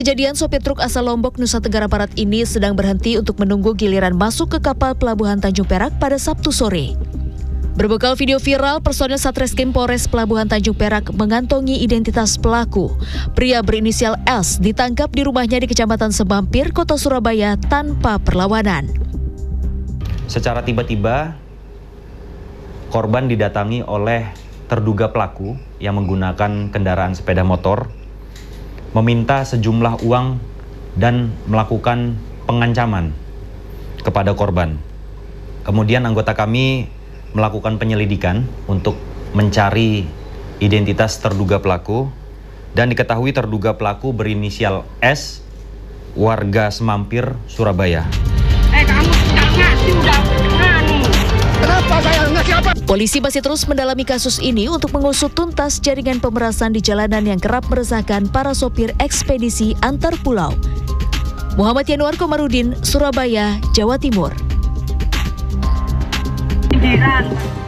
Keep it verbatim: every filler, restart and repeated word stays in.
Kejadian sopir truk asal Lombok, Nusa Tenggara Barat ini sedang berhenti untuk menunggu giliran masuk ke kapal pelabuhan Tanjung Perak pada Sabtu sore. Berbekal video viral, personel Satreskrim Polres Pelabuhan Tanjung Perak mengantongi identitas pelaku. Pria berinisial S ditangkap di rumahnya di Kecamatan Semampir, Kota Surabaya tanpa perlawanan. Secara tiba-tiba, korban didatangi oleh terduga pelaku yang menggunakan kendaraan sepeda motor, meminta sejumlah uang dan melakukan pengancaman kepada korban. Kemudian anggota kami melakukan penyelidikan untuk mencari identitas terduga pelaku dan diketahui terduga pelaku berinisial S, warga Semampir, Surabaya. Eh, kamu sudah ngasih, udah nganu. Kenapa saya ngasih apa? Polisi masih terus mendalami kasus ini untuk mengusut tuntas jaringan pemerasan di jalanan yang kerap meresahkan para sopir ekspedisi antar pulau. Muhammad Yanuar Komarudin, Surabaya, Jawa Timur. Sindiran.